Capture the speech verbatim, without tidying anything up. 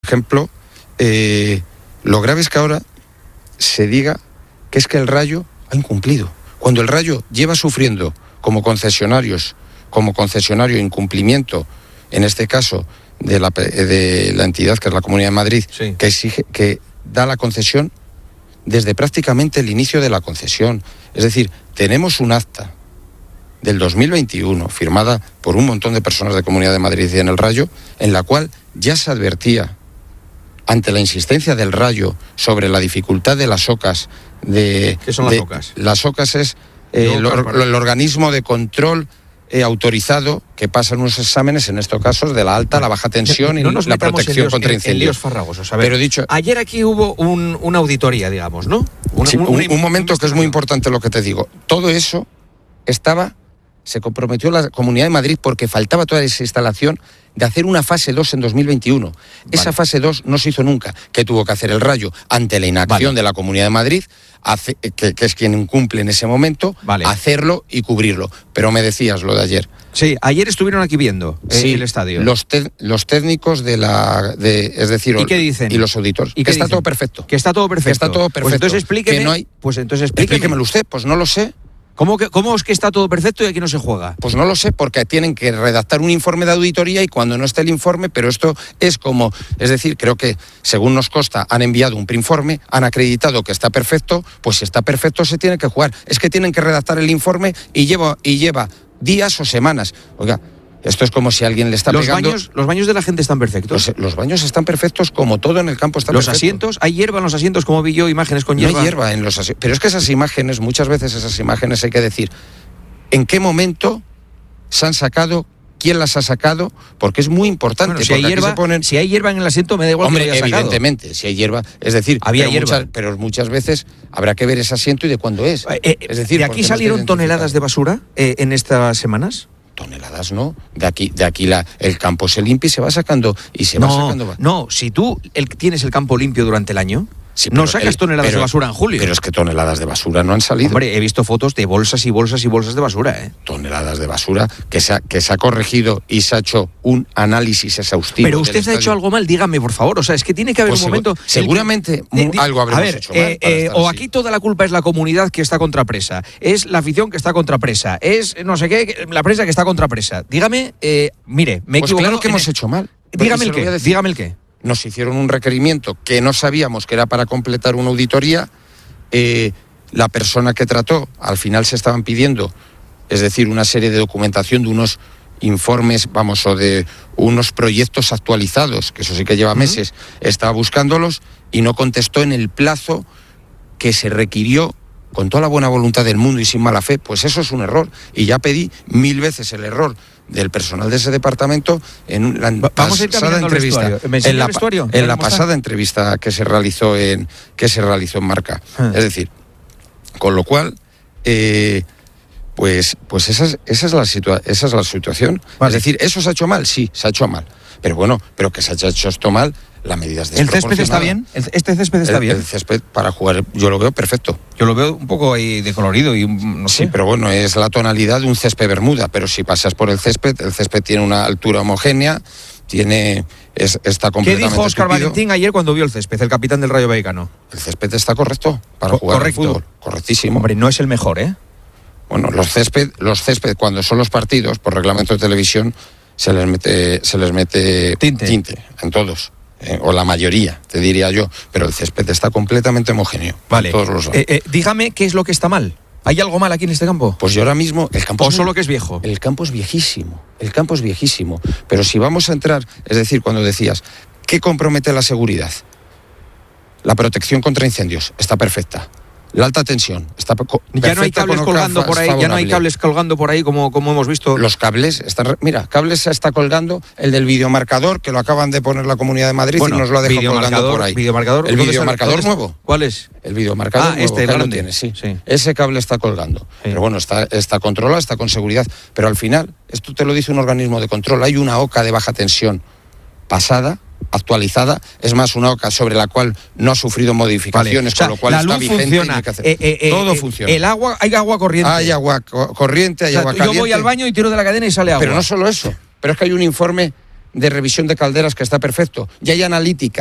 ejemplo, eh, lo grave es que ahora se diga que es que el Rayo ha incumplido. Cuando el Rayo lleva sufriendo como concesionarios, como concesionario incumplimiento, en este caso, de la, de la entidad que es la Comunidad de Madrid, sí. que exige, que da la concesión desde prácticamente el inicio de la concesión. Es decir, tenemos un acta del dos mil veintiuno, firmada por un montón de personas de Comunidad de Madrid y en el Rayo, en la cual ya se advertía, ante la insistencia del Rayo sobre la dificultad de las OCAs, de... ¿Qué son las de, OCAs? Las OCAS es eh, no, el, el, el organismo de control eh, autorizado que pasa unos exámenes, en estos casos, de la alta, la baja tensión no, no y la protección líos, contra incendios. En líos farragosos. A ver, pero dicho, ayer aquí hubo un, una auditoría, digamos, ¿no? Una, sí, un, una, un, un momento que es muy importante lo que te digo. Todo eso estaba... Se comprometió la Comunidad de Madrid porque faltaba toda esa instalación de hacer una fase dos en dos mil veintiuno. Vale. Esa fase dos no se hizo nunca. ¿Qué tuvo que hacer el Rayo? Ante la inacción vale. de la Comunidad de Madrid, hace, que, que es quien incumple en ese momento, vale. hacerlo y cubrirlo. Pero me decías lo de ayer. Sí, ayer estuvieron aquí viendo eh, sí, el estadio. Los, te, los técnicos de la... De, es decir, ¿y qué dicen? Y los auditores. ¿Y que está dicen? todo perfecto. Que está todo perfecto. Que está todo perfecto. Pues entonces explíqueme. Que no hay, pues entonces explíqueme. Explíquemelo usted. Pues no lo sé. ¿Cómo, que, ¿Cómo es que está todo perfecto y aquí no se juega? Pues no lo sé, porque tienen que redactar un informe de auditoría y cuando no esté el informe, pero esto es como, es decir, creo que según nos consta, han enviado un preinforme, han acreditado que está perfecto, pues si está perfecto se tiene que jugar. Es que tienen que redactar el informe y lleva, y lleva días o semanas. Oiga, esto es como si alguien le está los pegando... Baños, ¿Los baños de la gente están perfectos? Los, los baños están perfectos como todo en el campo está ¿Los perfecto. asientos? ¿Hay hierba en los asientos? Como vi yo imágenes con hierba. No hay hierba en los asientos. Pero es que esas imágenes, muchas veces esas imágenes hay que decir en qué momento se han sacado, quién las ha sacado, porque es muy importante. Bueno, si, hay hierba, ponen... si hay hierba en el asiento, me da igual. Hombre, que lo haya evidentemente, sacado. si hay hierba, es decir, había pero, hierba. Muchas, pero muchas veces habrá que ver ese asiento y de cuándo es. Eh, es decir, ¿de aquí salieron no toneladas de basura eh, en estas semanas? Toneladas no, de aquí, de aquí la, el campo se limpia y se va sacando y se no, va sacando. No, si tú el, tienes el campo limpio durante el año, sí, no sacas el, toneladas pero, de basura en julio. Pero es que toneladas de basura no han salido. Hombre, he visto fotos de bolsas y bolsas y bolsas de basura, ¿eh? Toneladas de basura que se ha, que se ha corregido y se ha hecho un análisis exhaustivo. Pero usted ha hecho algo mal, dígame, por favor. O sea, es que tiene que haber pues un momento... Seguramente el, algo habremos a ver, hecho mal. Eh, eh, o aquí toda la culpa es la comunidad que está contrapresa, es la afición que está contrapresa, es no sé qué, la prensa que está contrapresa. Dígame, eh, mire, me he pues equivocado... claro que hemos el... hecho mal. Dígame el qué, dígame el qué. Nos hicieron un requerimiento que no sabíamos que era para completar una auditoría. Eh, la persona que trató, al final se estaban pidiendo, es decir, una serie de documentación de unos informes, vamos, o de unos proyectos actualizados, que eso sí que lleva meses, uh-huh. estaba buscándolos y no contestó en el plazo que se requirió con toda la buena voluntad del mundo y sin mala fe. Pues eso es un error. Y ya pedí mil veces el error del personal de ese departamento en la Vamos pasada entrevista, en la, en la pasada entrevista que se realizó en que se realizó en Marca. Ah. Es decir, con lo cual, eh, pues, pues esa es, esa es la situa- esa es la situación. Vale. Es decir, ¿eso se ha hecho mal? Sí, se ha hecho mal. Pero bueno, pero que se haya hecho esto mal, la medida es desproporcionada. ¿El césped está bien? ¿Este césped está el, bien? El césped para jugar, yo lo veo perfecto. Yo lo veo un poco ahí decolorido y no sé. Sí, pero bueno, es la tonalidad de un césped bermuda, pero si pasas por el césped, el césped tiene una altura homogénea, tiene es, está completamente ¿Qué dijo Óscar tupido. Valentín ayer cuando vio el césped, el capitán del Rayo Vallecano? El césped está correcto para Co- jugar correcto. al fútbol, correctísimo. Hombre, no es el mejor, ¿eh? Bueno, los césped, los césped cuando son los partidos, por reglamento de televisión, se les mete, se les mete tinte, tinte en todos. Eh, o la mayoría, te diría yo, pero el césped está completamente homogéneo. Vale. Todos los eh, eh, dígame qué es lo que está mal. ¿Hay algo mal aquí en este campo? Pues yo ahora mismo el campo o es solo muy, que es viejo. El campo es viejísimo, el campo es viejísimo. Pero si vamos a entrar, es decir, cuando decías, ¿qué compromete la seguridad? La protección contra incendios está perfecta. La alta tensión está perfecta. Ya no hay cables colgando por ahí, ya no hay cables colgando por ahí como, como hemos visto. Los cables están, mira, cables se está colgando el del videomarcador que lo acaban de poner la Comunidad de Madrid bueno, y nos lo ha dejado colgando por ahí. Videomarcador, el videomarcador nuevo. ¿Cuál es? El videomarcador ah, nuevo. este, que grande. Lo tiene, sí. sí. Ese cable está colgando. Sí. Pero bueno, está, está controlado, está con seguridad. Pero al final, esto te lo dice un organismo de control. Hay una oca de baja tensión pasada, actualizada, es más una oca sobre la cual no ha sufrido modificaciones, vale. o sea, con lo cual la está luz vigente. Funciona. Y que hacer. Eh, eh, Todo eh, funciona. El agua, hay agua corriente. Hay agua co- corriente, hay o sea, agua yo caliente. Yo voy al baño y tiro de la cadena y sale agua. Pero no solo eso, pero es que hay un informe de revisión de calderas que está perfecto. Ya hay analítica.